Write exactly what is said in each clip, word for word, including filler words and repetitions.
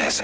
Ez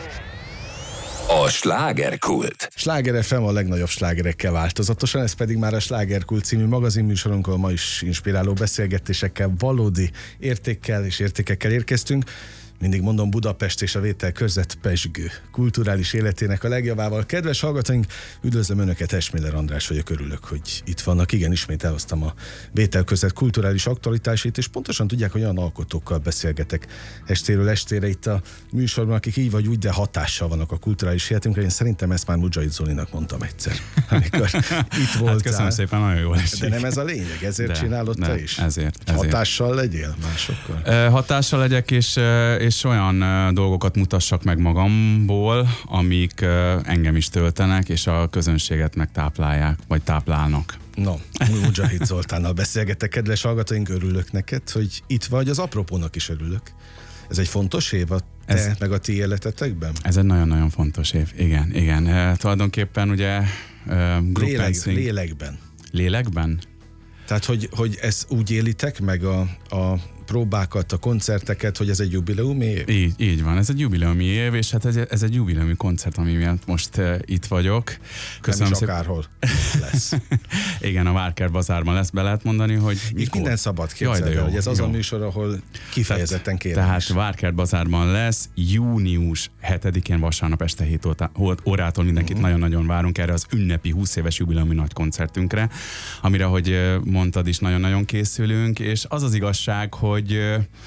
a slágerkult. Sláger ef em a legnagyobb slágerekkel változatosan, ez pedig már a Slágerkult című magazinműsorunk, ahol ma is inspiráló beszélgetésekkel, valódi értékkel és értékekkel érkeztünk. Mindig mondom, Budapest és a vételkörzet pezsgő kulturális életének a legjavával. Kedves hallgatóink, üdvözlöm Önöket, Esmiller András vagyok, örülök, hogy itt vannak. Igen, ismét elhoztam a vételkörzet kulturális aktualitásait, és pontosan tudják, hogy olyan alkotókkal beszélgetek estéről estére itt a műsorban, akik így vagy úgy, de hatással vannak a kulturális életünkre. Én szerintem ezt már Muzsait Zolinak mondtam egyszer, amikor itt voltál. Hát köszönöm szépen, nagyon jól esik. De nem ez a lényeg, ezért de, csinálod de, te is? Ezért, ezért. Hatással legyél másokkal? E, hatással legyek, és, és olyan dolgokat mutassak meg magamból, amik engem is töltenek, és a közönséget megtáplálják, vagy táplálnak. No, Muzsait Zoltánnal beszélgetek, kedves hallgatóink, örülök neked, hogy itt vagy, az apropónak is örülök. Ez egy fontos év a te, ez, meg a ti életetekben? Ez egy nagyon-nagyon fontos év, igen, igen. E, tulajdonképpen ugye e, Léleg, lélekben. Lélekben? Tehát, hogy, hogy ezt úgy élitek meg a, a próbákat, a koncerteket, hogy ez egy jubileumi év? Így, így van, ez egy jubileumi év, és hát ez, ez egy jubileumi koncert, ami miatt most uh, itt vagyok. Köszönöm nem is akárhol lesz. Igen, a Várkert Bazárban lesz, be lehet mondani, hogy itt mikor? Minden szabad, képzeld el, hogy ez az jó. A műsor, ahol kifejezetten kérem. Tehát Várkert Bazárban lesz, június hetedikén vasárnap este hét órától mindenkit uh-huh. nagyon-nagyon várunk erre az ünnepi húsz éves jubileumi nagy koncertünkre, amire, hogy mondtad is, nagyon-nagyon készülünk, és az az igazság, hogy Hogy,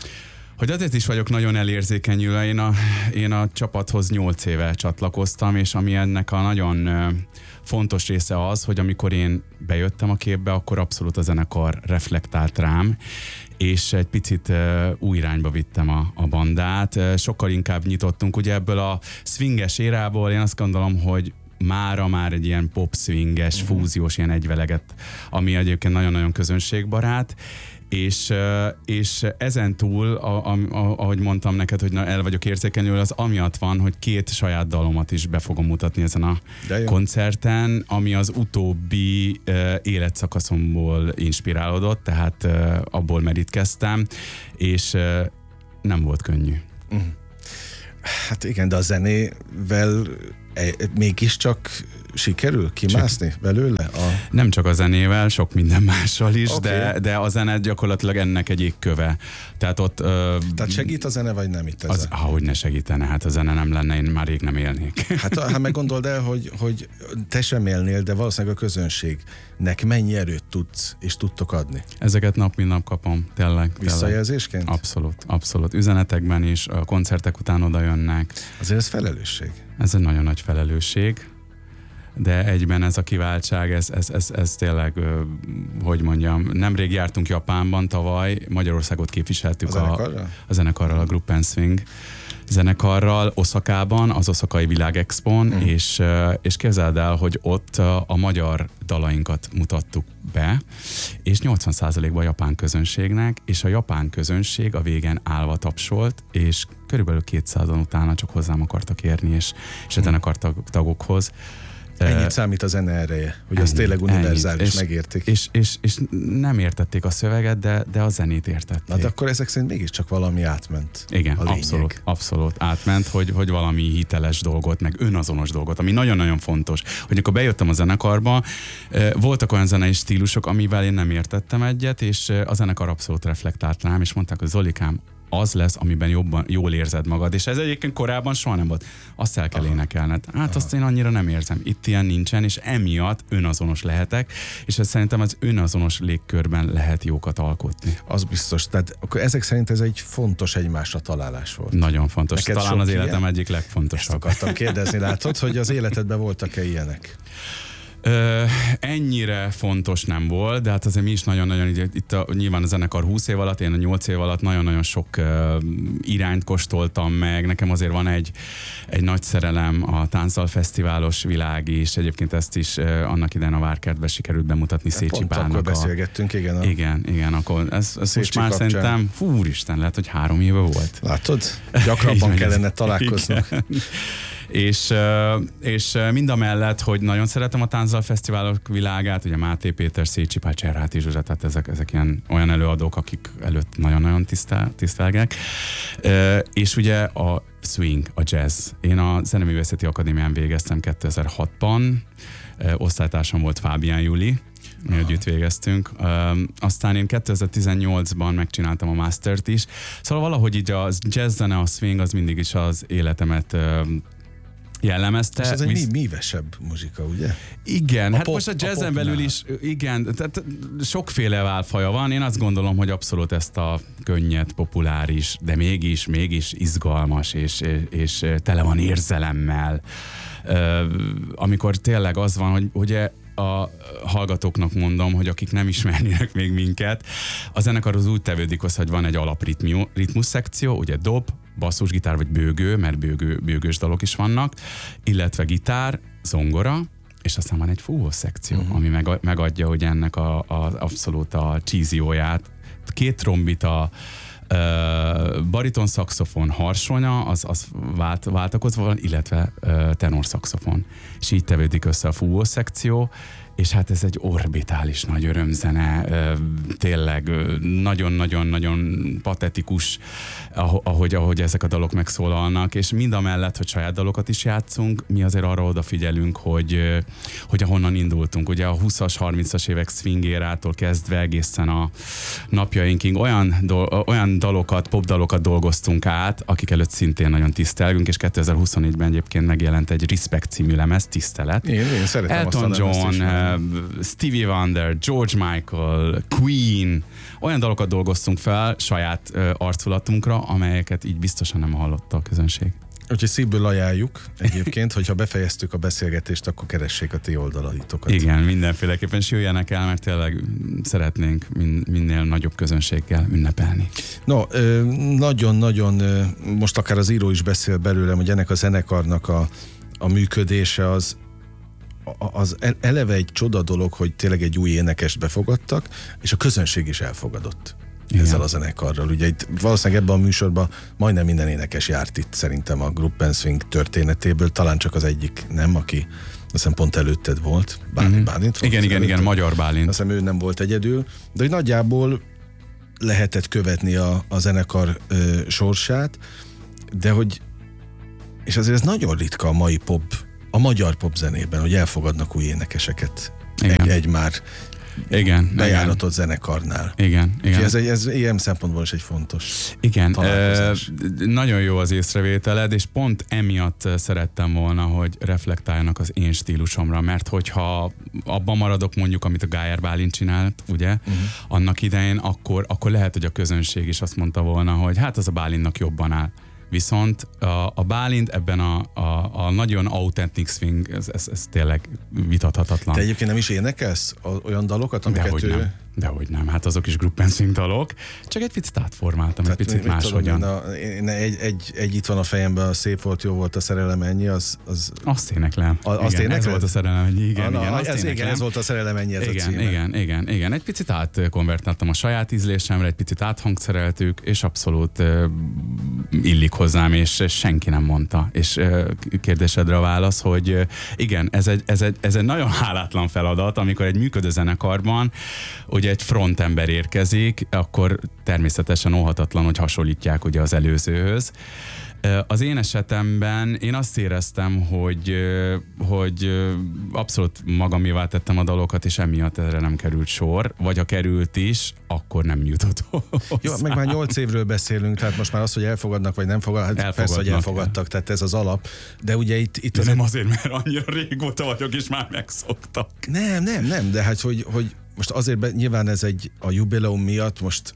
hogy azért is vagyok nagyon elérzékenyülve. Én a, én a csapathoz nyolc éve csatlakoztam, és ami ennek a nagyon fontos része az, hogy amikor én bejöttem a képbe, akkor abszolút a zenekar reflektált rám, és egy picit új irányba vittem a, a bandát. Sokkal inkább nyitottunk, ugye ebből a swinges érából én azt gondolom, hogy mára már egy ilyen pop-swinges, uh-huh. fúziós ilyen egyveleget, ami egyébként nagyon-nagyon közönségbarát, És, és ezen túl, a, a, a, ahogy mondtam neked, hogy el vagyok érzékenyül, az amiatt van, hogy két saját dalomat is be fogom mutatni ezen a koncerten, ami az utóbbi uh, életszakaszomból inspirálódott, tehát uh, abból merítkeztem, és uh, nem volt könnyű. Uh-huh. Hát igen, de a zenével mégiscsak sikerül kimászni csak belőle? A... Nem csak a zenével, sok minden mással is, okay. de, de a zene gyakorlatilag ennek egy égköve. Tehát ott... Ö, Tehát segít a zene, vagy nem itt ez? Az, ahogy ne segítene, hát a zene nem lenne, én már rég nem élnék. Hát, hát meg gondold el, hogy, hogy te sem élnél, de valószínűleg a közönségnek mennyi erőt tudsz és tudtok adni? Ezeket nap mint nap kapom, tényleg. Visszajelzésként? Tényleg. Abszolút, abszolút. Üzenetekben is, a koncertek után oda jönnek. Azért ez felelősség. Ez egy nagyon nagy felelősség, de egyben ez a kiváltság, ez, ez, ez, ez tényleg, hogy mondjam, nemrég jártunk Japánban tavaly, Magyarországot képviseltük a, a, a zenekarral, a Group and Swing zenekarral, Oszakában, az Oszakai Világexpon, mm. és, és képzeld el, hogy ott a magyar dalainkat mutattuk be, és nyolcvan százalékban a japán közönségnek, és a japán közönség a végen állva tapsolt, és körülbelül kétszázan utána csak hozzám akartak érni, és, és a zenekartagokhoz. Ennyit számít a zene ereje, hogy az tényleg univerzális, és, megértik. És, és, és nem értették a szöveget, de, de a zenét értették. Na de akkor ezek szerint mégiscsak valami átment. Igen, abszolút, abszolút átment, hogy, hogy valami hiteles dolgot, meg önazonos dolgot, ami nagyon-nagyon fontos. Hogy amikor bejöttem a zenekarba, voltak olyan zenei stílusok, amivel én nem értettem egyet, és a zenekar abszolút reflektált rám, és mondták, hogy Zolikám, az lesz, amiben jobban, jól érzed magad. És ez egyébként korábban soha nem volt. Azt el kell Aha. énekelned. Hát Aha. azt én annyira nem érzem. Itt ilyen nincsen, és emiatt önazonos lehetek, és ez szerintem az önazonos légkörben lehet jókat alkotni. Az biztos. Tehát akkor ezek szerint ez egy fontos egymásra találás volt. Nagyon fontos. Neked talán az életem ilyen? egyik legfontosabb. Ezt akartam kérdezni, látod, hogy az életedben voltak-e ilyenek? Ö, ennyire fontos nem volt, de hát azért mi is nagyon-nagyon, itt a, nyilván a zenekar húsz év alatt, én a nyolc év alatt nagyon-nagyon sok uh, irányt kóstoltam meg. Nekem azért van egy, egy nagy szerelem a Táncdal Fesztiválos világ is, egyébként ezt is uh, annak idején a Várkertben sikerült bemutatni Szécsi Pálnak. Akkor beszélgettünk, igen. A... Igen, igen, akkor ez, ez most már kapcsán. Szerintem, fú, úristen, lehet, hogy három éve volt. Látod? Gyakrabban kellene találkoznunk. És, és mind a mellett, hogy nagyon szeretem a Tánzal Fesztiválok világát, ugye Máté Péter, Szécsi Pál, Cserháti Zsuzsa, tehát ezek, ezek ilyen olyan előadók, akik előtt nagyon-nagyon tisztel, tisztelgek. És ugye a swing, a jazz. Én a Zeneművészeti Akadémián végeztem kétezer-hatban, osztálytársam volt Fábián Júli, mi Aha. együtt végeztünk. Um, aztán én kétezer-tizennyolcban megcsináltam a mastert is. Szóval valahogy így a jazz zene, a swing az mindig is az életemet um, jellemezte. És ez egy Visz... mívesebb muzsika, ugye? Igen, a hát pop, most a jazzen a belül is, igen, tehát sokféle válfaja van. Én azt gondolom, hogy abszolút ezt a könnyed, populáris, de mégis, mégis izgalmas, és, és, és tele van érzelemmel. Uh, amikor tényleg az van, hogy ugye a hallgatóknak mondom, hogy akik nem ismernének még minket, a zenekar az úgy tevődik hozzá, hogy van egy alapritmus szekció, ugye dob, basszusgitár vagy bőgő, mert bőgő, bőgős dalok is vannak, illetve gitár, zongora, és aztán van egy fúvó szekció, uh-huh. ami meg, megadja, hogy ennek a, a abszolút a csízióját. Két trombita, Uh, bariton szaxofon, harsonya, az, az vált, váltakozva van, illetve uh, tenor szaxofon. És így tevődik össze a fúvó szekció, és hát ez egy orbitális nagy örömzene, uh, tényleg nagyon-nagyon-nagyon patetikus, ahogy, ahogy ezek a dalok megszólalnak, és mind a mellett, hogy saját dalokat is játszunk, mi azért arra odafigyelünk, hogy, hogy ahonnan indultunk. Ugye a húszas, harmincas évek swingérától kezdve egészen a napjainkig olyan, do, olyan dalokat, popdalokat dolgoztunk át, akik előtt szintén nagyon tisztelgünk, és kétezer-huszonnégyben egyébként megjelent egy Respect című lemez, tisztelet. Én, én szeretem Elton azt a John, uh, Stevie Wonder, George Michael, Queen, olyan dalokat dolgoztunk fel saját uh, arculatunkra, amelyeket így biztosan nem hallotta a közönség. Úgyhogy szívből ajánljuk egyébként, hogyha befejeztük a beszélgetést, akkor keressék a ti oldalaitokat. Igen, mindenféleképpen is jöjjenek el, mert tényleg szeretnénk min- minél nagyobb közönséggel ünnepelni. No, nagyon-nagyon, most akár az író is beszél belőlem, hogy ennek a zenekarnak a, a működése az az eleve egy csoda dolog, hogy tényleg egy új énekest befogadtak, és a közönség is elfogadott. Igen. Ezzel a zenekarral. Ugye itt valószínűleg ebben a műsorban majdnem minden énekes járt itt szerintem a Gruppen Swing történetéből, talán csak az egyik nem, aki azt hiszem pont előtted volt, Bálint, mm-hmm. Bálint volt. Igen, igen, igen, magyar Bálint. Azt hiszem ő nem volt egyedül, de hogy nagyjából lehetett követni a, a zenekar ö, sorsát, de hogy és azért ez nagyon ritka a mai pop, a magyar pop zenében, hogy elfogadnak új énekeseket egy, egy már igen, bejáratott igen. zenekarnál. Igen, igen. Ez, egy, ez ilyen szempontból is egy fontos igen, e, nagyon jó az észrevételed, és pont emiatt szerettem volna, hogy reflektáljanak az én stílusomra, mert hogyha abban maradok mondjuk, amit a Gájer Bálint csinált, ugye, uh-huh. annak idején, akkor, akkor lehet, hogy a közönség is azt mondta volna, hogy hát az a Bálintnak jobban áll. Viszont a, a Bálint ebben a, a, a nagyon authentic swing, ez, ez, ez tényleg vitathatatlan. Te egyébként nem is énekelsz olyan dalokat, amiket Dehogy ő... nem. Dehogy nem, hát azok is Gruppen Swing dalok, csak egy picit átformáltam, tehát egy picit máshogyan. Egy, egy, egy, egy itt van a fejemben, a szép volt, jó volt a szerelem ennyi, az... az azt éneklem. A, azt igen, ez volt a szerelem ennyi, igen. A, igen, a, ez, igen, ez volt a szerelem ennyi, ez igen, a címe. Igen, igen, igen. Egy picit átkonvertáltam a saját ízlésemre, egy picit áthangszereltük, és abszolút uh, illik hozzám, és senki nem mondta. És uh, kérdésedre a válasz, hogy uh, igen, ez egy, ez, egy, ez egy nagyon hálátlan feladat, amikor egy működő zenekarban ugye egy frontember érkezik, akkor természetesen óhatatlan, hogy hasonlítják ugye az előzőhöz. Az én esetemben én azt éreztem, hogy, hogy abszolút magamévá tettem a dalokat, és emiatt erre nem került sor, vagy ha került is, akkor nem jutott hozzá. Jó, meg már nyolc évről beszélünk, tehát most már az, hogy elfogadnak, vagy nem fogadnak, hát persze, hogy elfogadtak, el. Tehát ez az alap, de ugye itt... itt de az nem azért, mert annyira régóta vagyok, és már megszoktak. Nem, nem, nem, de hát, hogy, hogy most azért be, nyilván ez egy a jubileum miatt most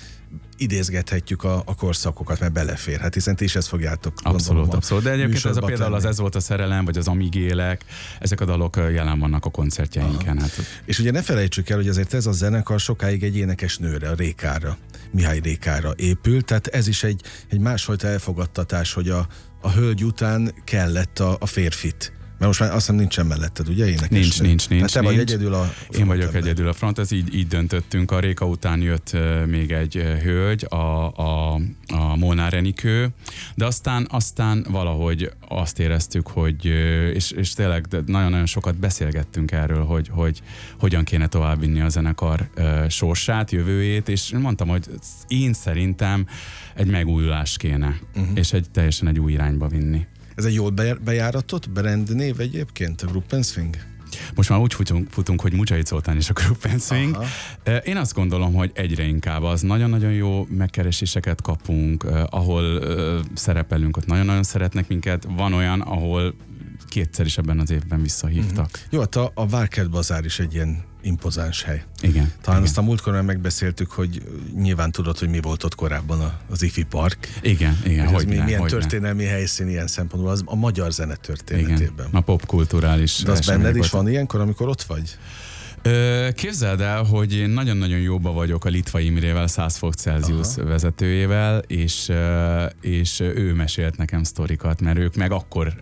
idézgethetjük a, a korszakokat, mert belefér. Hát hiszen ti is ezt fogjátok. Abszolút, gondolom, abszolút. De egyébként ez a például az Ez volt a szerelem, vagy az Amigélek, ezek a dalok jelen vannak a koncertjeinken. Hát. És ugye ne felejtsük el, hogy azért ez a zenekar sokáig egy énekes nőre, a Rékára, Mihály Rékára épült, tehát ez is egy, egy másfajta elfogadtatás, hogy a, a hölgy után kellett a, a férfit most már azt hiszem nincsen melletted, ugye? Énekes Nincs, nő. nincs, nincs. Hát te nincs. vagy egyedül a front. Én vagyok ember. egyedül a front, ez így, így döntöttünk. A Réka után jött uh, még egy uh, hölgy, a, a, a Molnár Enikő, de aztán, aztán valahogy azt éreztük, hogy, uh, és, és tényleg nagyon-nagyon sokat beszélgettünk erről, hogy, hogy hogyan kéne továbbvinni a zenekar uh, sorsát, jövőjét, és mondtam, hogy én szerintem egy megújulás kéne, uh-huh. és egy teljesen egy új irányba vinni. Ez egy jól bejáratott brand név egyébként, a Group and Swing? Most már úgy futunk, futunk hogy Mucsait Zoltán és a Group and Swing. Aha. Én azt gondolom, hogy egyre inkább az nagyon-nagyon jó megkereséseket kapunk, ahol uh, szerepelünk, ott nagyon-nagyon szeretnek minket. Van olyan, ahol kétszer is ebben az évben visszahívtak. Uh-huh. Jó, hát a, a Várkert Bazár is egy ilyen impozáns hely. Igen. Talán igen. azt a múltkor már megbeszéltük, hogy nyilván tudod, hogy mi volt ott korábban az ifi Park. Igen, igen. Hogy hogy ez ne, milyen hogy történelmi ne. helyszín ilyen szempontból, az a magyar zene történetében. Igen. A popkulturális. De az benned is van ilyenkor, amikor ott vagy? Ö, képzeld el, hogy én nagyon-nagyon jóba vagyok a Litvai Imrével, száz fok Celsius Aha. vezetőjével, és, és ő mesélt nekem sztorikat, mert ők meg akkor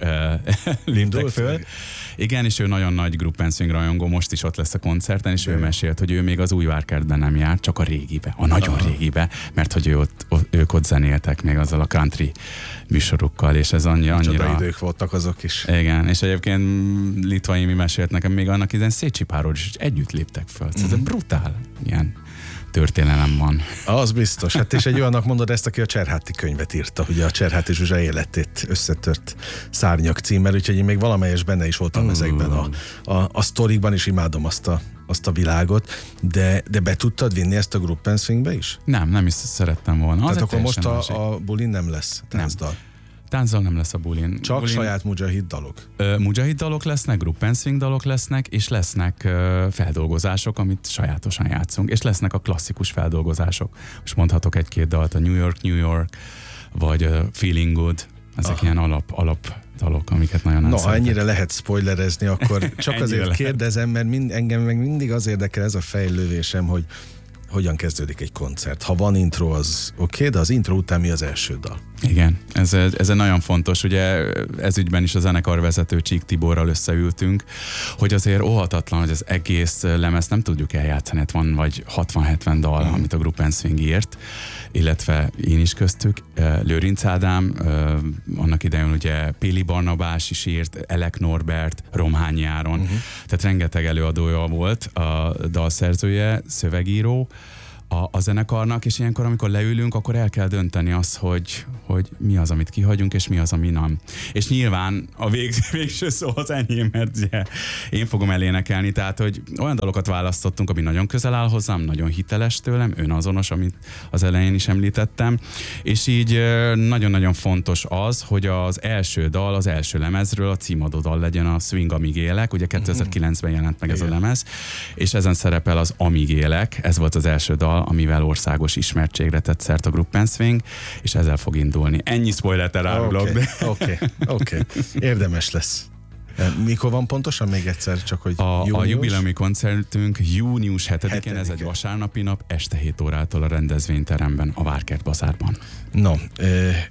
léptek föl. Igen, és ő nagyon nagy Group and Swing rajongó, most is ott lesz a koncerten, és De ő jó. mesélt, hogy ő még az új Várkertben nem járt, csak a régibe, a nagyon Aha. régibe, mert hogy ő ott, ott, ők ott zenéltek még azzal a country műsorukkal, és ez annyira... annyira... Csoda idők voltak azok is. Igen, és egyébként Litvai mi mesélt nekem még annak idején Szécsipáról is, együtt léptek föl. Mm-hmm. Ez brutál ilyen történelem van. Az biztos. Hát és egy olyannak mondod ezt, aki a Cserháti könyvet írta, ugye a Cserháti Zsuzsa életét összetört szárnyak címmel, úgyhogy én még valamelyes benne is voltam uh. ezekben a, a, a sztorikban, és imádom azt a, azt a világot, de, de be tudtad vinni ezt a Group and Swingbe is? Nem, nem is szerettem volna. Tehát akkor most a, a bulin nem lesz táncdal? Táncdal nem lesz a bulin. Csak bulin. saját mujahid dalok? Uh, mujahid dalok lesznek, Group and Swing dalok lesznek, és lesznek uh, feldolgozások, amit sajátosan játszunk, és lesznek a klasszikus feldolgozások. Most mondhatok egy-két dalt, a New York, New York, vagy uh, Feeling Good. Ezek Aha. ilyen alap, alap dalok, amiket nagyon No, szeretek. ha ennyire lehet spoilerezni, akkor csak azért lehet. kérdezem, mert mind, engem meg mindig az érdekel ez a fejlődésem, hogy hogyan kezdődik egy koncert. Ha van intro, az oké, okay, de az intro után mi az első dal? Igen, ez, ez nagyon fontos. Ugye ez ügyben is a zenekarvezető Csík Tiborral összeültünk, hogy azért óhatatlan, hogy az egész lemez nem tudjuk eljátszani. Hát van vagy hatvan-hetven dal, mm. amit a Group and Swing írt, illetve én is köztük. Lőrinc Ádám, annak idején ugye Péli Barnabás is írt, Elek Norbert, Romhányi Áron. Mm-hmm. Tehát rengeteg előadója volt, a dalszerzője, szövegíró a, a zenekarnak, és ilyenkor, amikor leülünk, akkor el kell dönteni azt, hogy, hogy mi az, amit kihagyunk, és mi az, ami nem. És nyilván a vég, végső szó az enyém, mert ugye én fogom elénekelni, tehát, hogy olyan dalokat választottunk, ami nagyon közel áll hozzám, nagyon hiteles tőlem, önazonos, amit az elején is említettem, és így nagyon-nagyon fontos az, hogy az első dal, az első lemezről a címadó dal legyen a Swing Amíg élek, ugye kétezer-kilencben jelent meg ez a lemez, és ezen szerepel az Amíg élek, ez volt az első dal, amivel országos ismertségre tett szert a Group and Swing, és ezzel fog indulni. Ennyi spoilert elárulok. Oké, oké, oké. Érdemes lesz. Mikor van pontosan? Még egyszer, csak hogy a, a jubileumi koncertünk június hetedikén, ez egy vasárnapi nap, este hét órától a rendezvényteremben, a Várkert Bazárban. No, e,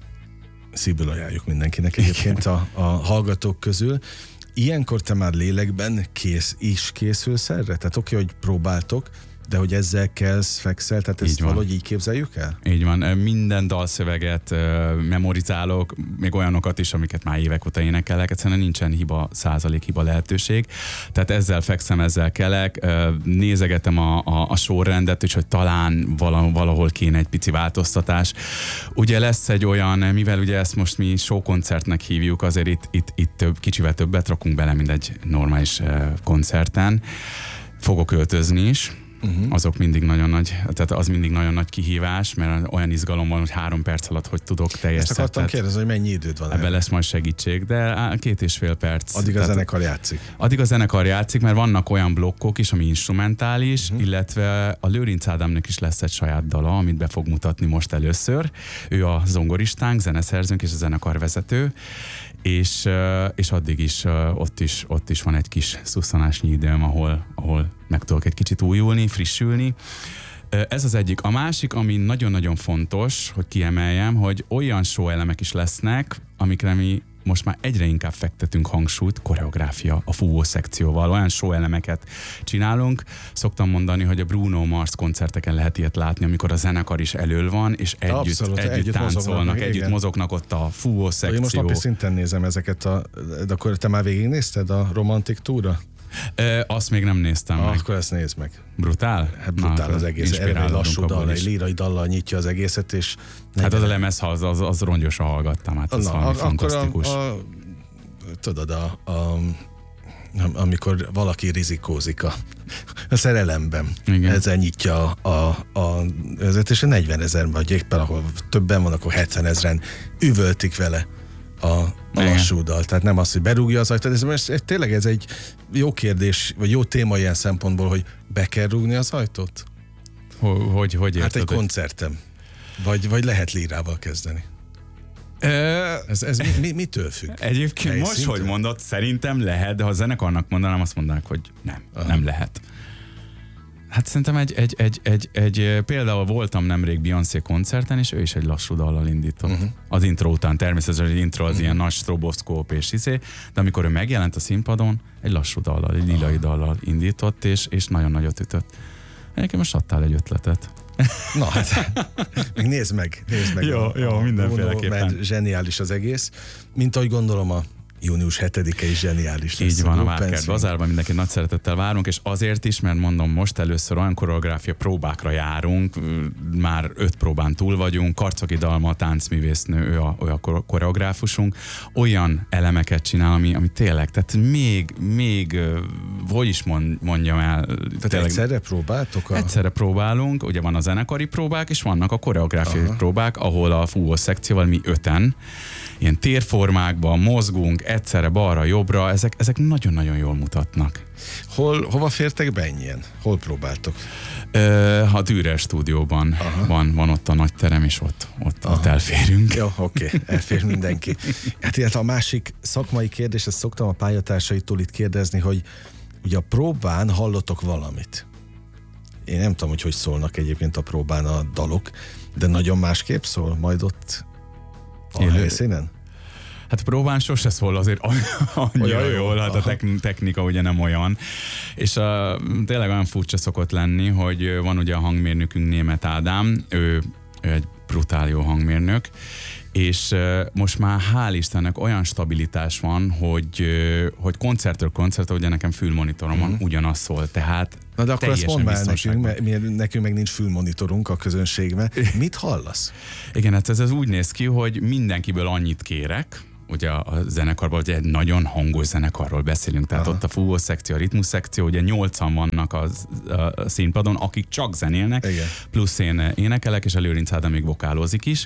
szívből ajánljuk mindenkinek egyébként a, a hallgatók közül. Ilyenkor te már lélekben kész, is készülsz erre? Tehát oké, hogy próbáltok, de hogy ezzel kezdsz, fekszel, tehát ezt valahogy így képzeljük el? Így van, minden dalszöveget memorizálok, még olyanokat is, amiket már évek óta énekelek, egyszerűen nincsen hiba, százalék hiba lehetőség. Tehát ezzel fekszem, ezzel kelek, nézegetem a, a, a sorrendet, és hogy talán valahol kéne egy pici változtatás. Ugye lesz egy olyan, mivel ugye ezt most mi showkoncertnek hívjuk, azért itt, itt, itt több, kicsivel többet rakunk bele, mint egy normális koncerten. Fogok öltözni is. Uh-huh. Azok mindig nagyon nagy, tehát az mindig nagyon nagy kihívás, mert olyan izgalom van, hogy három perc alatt hogy tudok teljes Ezt akartam kérdezni, hogy mennyi időd van. Ebben lesz majd segítség, de két és fél perc. Addig a zenekar játszik. Addig a zenekar játszik, mert vannak olyan blokkok is, ami instrumentális, uh-huh. illetve a Lőrinc Ádámnak is lesz egy saját dala, amit be fog mutatni most először. Ő a zongoristánk, zeneszerzőnk és a zenekarvezető, és, és addig is ott, is ott is van egy kis szusszanásnyi időm, ahol, ahol meg tudok egy kicsit újulni, frissülni. Ez az egyik. A másik, ami nagyon-nagyon fontos, hogy kiemeljem, hogy olyan show elemek is lesznek, amikre mi most már egyre inkább fektetünk hangsúlyt, koreográfia, a fúvó szekcióval, olyan show elemeket csinálunk. Szoktam mondani, hogy a Bruno Mars koncerteken lehet ilyet látni, amikor a zenekar is elől van, és együtt, Abszolút, együtt, együtt táncolnak, mozognak, együtt igen. mozognak ott a fúvó szekció. Én most napi szinten nézem ezeket, a, de akkor te már végignézted a Romantic Tour-ra? E, azt még nem néztem ah, meg. Akkor ezt nézd meg. Brutál? Hát brutál Na, az egész. Erre egy lassú dal, egy lírai dallal nyitja az egészet, és... Hát az a lemez, az, az, az rongyosan hallgattam, hát ez Na, valami a, fantasztikus. A, a, tudod, a, a, amikor valaki rizikózik a, a szerelemben, igen. ezzel nyitja a, a, a vezetése negyven ezer, vagy éppen ahol többen van, akkor hetven ezeren üvöltik vele a, a lassú dal. Tehát nem az, hogy berúgja az ajtót. Ez, ez, ez, tényleg ez egy jó kérdés, vagy jó téma ilyen szempontból, hogy be kell rúgni az ajtót? Hogy, hogy, hogy hát egy hogy... koncertem. Vagy, vagy lehet lírával kezdeni? Ez, ez mi, mi, mitől függ? Egyébként most, szintől? Hogy mondod, szerintem lehet, de ha a zenekarnak mondanám, azt mondanák, hogy nem, aha. nem lehet. Hát szerintem egy, egy, egy, egy, egy például voltam nemrég Beyoncé koncerten, és ő is egy lassú dallal indított. Uh-huh. Az intro után természetesen az intro az uh-huh. ilyen nagy stroboszkóp és izé, de amikor ő megjelent a színpadon, egy lassú dallal, egy lilai dallal indított, és, és nagyon nagyot ütött. Egyébként most adtál egy ötletet. Na hát, még nézd meg, nézd meg. Jó, a, jó, mindenféleképpen. Mert zseniális az egész. Mint ahogy gondolom, a június hetedike is zseniális lesz. Így van, a Várkert Bazárban mindenkit nagy szeretettel várunk, és azért is, mert mondom, most először olyan koreográfia próbákra járunk, már öt próbán túl vagyunk, Karcagi Dalma, a táncművésznő, ő a, ő a koreográfusunk, olyan elemeket csinál, ami, ami tényleg, tehát még, még, hogy is mond, mondjam el. Tehát tényleg, egyszerre próbáltok? A... Egyszerre próbálunk, ugye van a zenekari próbák, és vannak a koreográfiai aha. próbák, ahol a fúvó szekcióval mi öten, ilyen térformákban mozgunk, egyszerre balra-jobbra, ezek, ezek nagyon-nagyon jól mutatnak. Hol, hova fértek be ennyien? Hol próbáltok? Ö, a Dürer stúdióban van, van ott a nagy terem, és ott, ott, ott elférünk. Jó, oké, okay. Elfér mindenki. Hát illetve a másik szakmai kérdés, ezt szoktam a pályatársaitól itt kérdezni, hogy ugye a próbán hallottok valamit. Én nem tudom, hogy hogy szólnak egyébként a próbán a dalok, de nagyon másképp szól majd ott a Élő. helyszínen? Hát próbán sose szól azért annyira jó, jól, hát a technika ugye nem olyan. És a, tényleg olyan furcsa szokott lenni, hogy van ugye a hangmérnökünk, Németh Ádám, ő, ő egy brutál jó hangmérnök, és most már hál' Istennek olyan stabilitás van, hogy, hogy koncertről koncertről, ugye nekem fülmonitorom van, mm. ugyanaz szól, tehát na de akkor azt mondd már nekünk, mert nekünk meg nincs fülmonitorunk a közönségben. Mit hallasz? Igen, hát ez, ez úgy néz ki, hogy mindenkiből annyit kérek, ugye a zenekarban, ugye egy nagyon hangos zenekarról beszélünk, tehát aha. ott a fúvó szekció, a ritmus szekció, ugye nyolcan vannak az, a színpadon, akik csak zenélnek, igen. plusz én énekelek, és a Lőrinc Ádám még vokálózik is,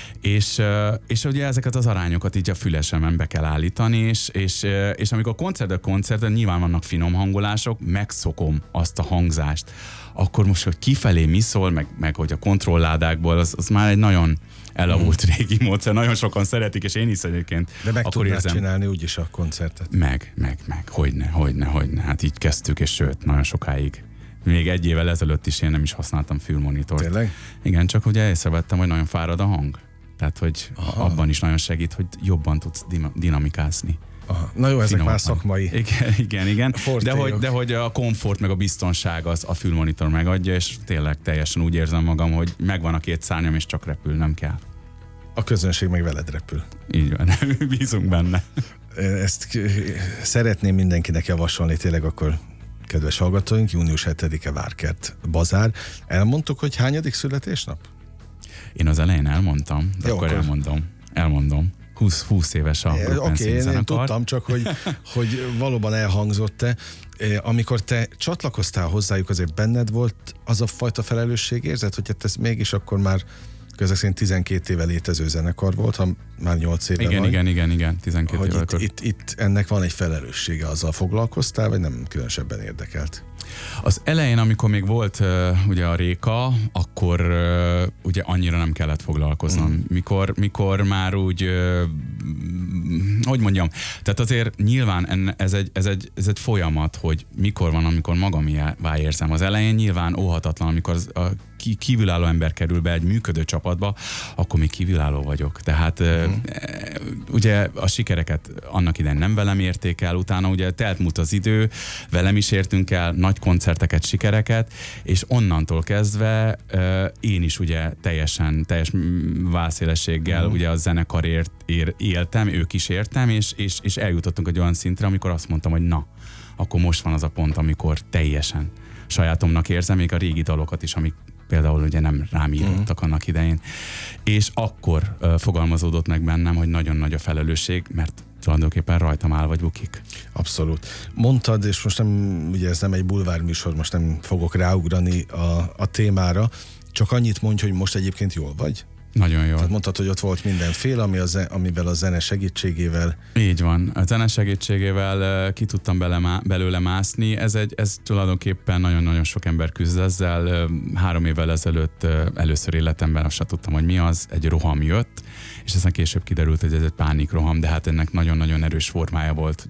és, és ugye ezeket az arányokat így a fülesemen be kell állítani, és, és, és amikor koncertről koncertről nyilván vannak finom hangolások, megszokom azt a hangzást, akkor most, hogy kifelé mi szól, meg, meg hogy a kontrolládákból, az, az már egy nagyon elavult hmm. régi módszer, nagyon sokan szeretik, és én is egyébként. De meg akkor tudnád csinálni úgyis a koncertet. Meg, meg, meg, hogyne, hogyne, hogyne. Hát így kezdtük, és sőt, nagyon sokáig. Még egy évvel ezelőtt is én nem is használtam fülmonitort. Tényleg? Igen, csak ugye észrevettem, hogy nagyon fárad a hang. Tehát, hogy aha. abban is nagyon segít, hogy jobban tudsz dinamikázni. Aha. Na jó, ezek Finomat már szakmai. Igen, igen, igen. De hogy, de hogy a komfort meg a biztonság az a fülmonitor megadja, és tényleg teljesen úgy érzem magam, hogy megvan a két szárnyam, és csak repülnem kell. A közönség meg veled repül. Így van, bízunk benne. Ezt szeretném mindenkinek javasolni, tényleg akkor, kedves hallgatóink, június hetedike Várkert Bazár. Elmondtuk, hogy hányadik születésnap? Én az elején elmondtam, de jó, akkor, akkor elmondom. Elmondom. húsz, húsz éves a Oké, okay, én, én tudtam, csak hogy, hogy valóban elhangzott-e. Amikor te csatlakoztál hozzájuk, azért benned volt az a fajta felelősségérzet, hogy hát ez mégis akkor már közök szerint tizenkét éve létező zenekar volt, ha már nyolc éve igen, vagy. Igen, igen, igen, tizenkét hogy éve. Itt, itt, itt ennek van egy felelőssége, azzal foglalkoztál, vagy nem különösebben érdekelt? Az elején, amikor még volt uh, ugye a Réka, akkor uh, ugye annyira nem kellett foglalkoznom. Mm. Mikor, mikor már úgy uh, hogy mondjam, tehát azért nyilván enne, ez, egy, ez, egy, ez egy folyamat, hogy mikor van, amikor magamvá érzem. Az elején nyilván óhatatlan, amikor az, a kívülálló ember kerül be egy működő csapatba, akkor még kívülálló vagyok. Tehát mm. ugye a sikereket annak idején nem velem érték el, utána ugye telt múlt az idő, velem is értünk el nagy koncerteket, sikereket, és onnantól kezdve én is ugye teljesen, teljes válszélességgel mm. ugye a zenekarért ér, éltem, ők is értem, és, és, és eljutottunk egy olyan szintre, amikor azt mondtam, hogy na, akkor most van az a pont, amikor teljesen sajátomnak érzem, még a régi dalokat is, amik például ugye nem rám írottak uh-huh. annak idején. És akkor uh, fogalmazódott meg bennem, hogy nagyon nagy a felelősség, mert tulajdonképpen rajtam áll vagy bukik. Abszolút. Mondtad, és most nem, ugye ez nem egy bulvárműsor, most nem fogok ráugrani a, a témára, csak annyit mondj, hogy most egyébként jól vagy? Nagyon jó. Tehát mondtad, hogy ott volt mindenféle, ami a ze- amivel a zene segítségével... Így van. A zene segítségével uh, ki tudtam bele má- belőle mászni. Ez, egy, ez tulajdonképpen nagyon-nagyon sok ember küzd ezzel. Uh, három évvel ezelőtt uh, először életemben azt sem tudtam, hogy mi az. Egy roham jött, és aztán később kiderült, hogy ez egy pánikroham, de hát ennek nagyon-nagyon erős formája volt.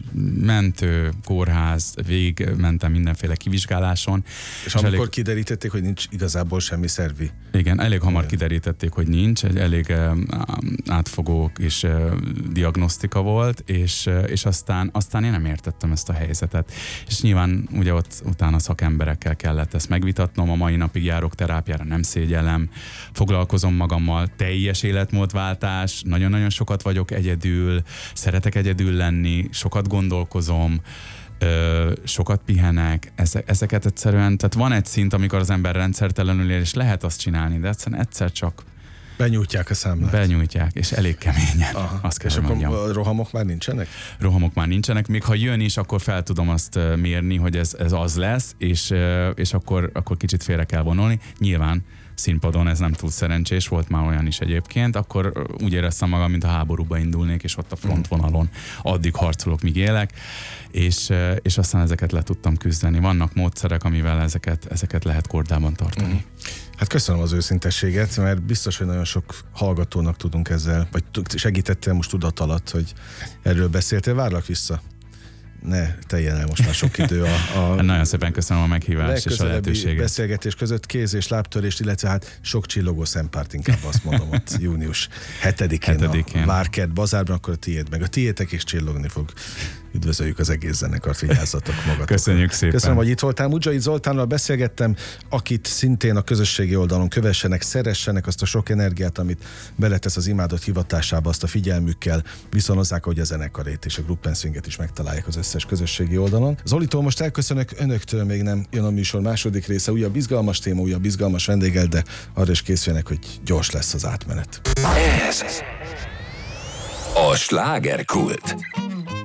Mentő, kórház, végig mentem mindenféle kivizsgáláson. És, és amikor elég... kiderítették, hogy nincs igazából semmi szervi. Igen, elég hamar kiderítették, hogy nincs, egy elég uh, átfogó és uh, diagnosztika volt, és, uh, és aztán, aztán én nem értettem ezt a helyzetet. És nyilván ugye ott utána szakemberekkel kellett ezt megvitatnom, a mai napig járok terápiára, nem szégyellem, foglalkozom magammal, teljes életmódváltás, nagyon-nagyon sokat vagyok egyedül, szeretek egyedül lenni, sokat gondolkozom, Ö, sokat pihenek, ezeket egyszerűen, tehát van egy szint, amikor az ember rendszertelenül él, és lehet azt csinálni, de egyszerűen egyszer csak benyújtják a számlát. Benyújtják, és elég keményen. Aha. Azt kell, és hogy mondjam. akkor rohamok már nincsenek? Rohamok már nincsenek, még ha jön is, akkor fel tudom azt mérni, hogy ez, ez az lesz, és, és akkor, akkor kicsit félre kell vonulni. Nyilván színpadon ez nem túl szerencsés, volt már olyan is egyébként, akkor úgy éreztem magam, mint a háborúba indulnék, és ott a frontvonalon addig harcolok, míg élek, és, és aztán ezeket le tudtam küzdeni. Vannak módszerek, amivel ezeket, ezeket lehet kordában tartani. Mm. Hát köszönöm az őszintességet, mert biztos, hogy nagyon sok hallgatónak tudunk ezzel, vagy segítettél most tudat alatt, hogy erről beszéltél, várlak vissza. Ne teljen el most már sok idő a, a nagyon szépen köszönöm a meghívást és a lehetőséget. Beszélgetés között kéz- és lábtörést, illetve hát sok csillogó szempárt, inkább azt mondom, ott június hetedikén, hetedikén. A Várkert bazárban, akkor a tiéd meg a tiétek is csillogni fog. Üdvözöljük az egész zenekart, vigyázzatok magatokra. Köszönjük szépen. Köszönöm, hogy itt voltál. Mudzsai Zoltánnal beszélgettem, akit szintén a közösségi oldalon kövessenek, szeressenek azt a sok energiát, amit beletesz az imádott hivatásába, azt a figyelmükkel viszonozzák, hogy a zenekarét és a Gruppenswinget is megtalálják az összes közösségi oldalon. Zolitól most elköszönök, önöktől még nem jön a műsor második része, újabb izgalmas téma, újabb izgalmas vendéggel, de arra is készüljenek, hogy gyors lesz az átmenet. Ez a Slágerkult.